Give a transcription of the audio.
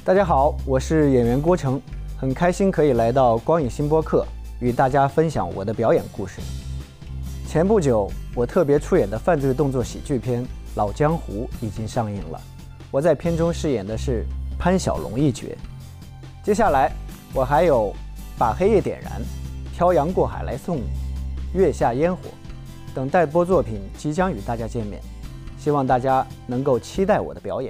大家好，我是演员郭成，很开心可以来到光影新播客，与大家分享我的表演故事。前不久，我特别出演的犯罪动作喜剧片《老江湖》已经上映了，我在片中饰演的是潘小龙一角。接下来，我还有把黑夜点燃、漂洋过海来送你、月下烟火等待播作品即将与大家见面，希望大家能够期待我的表演。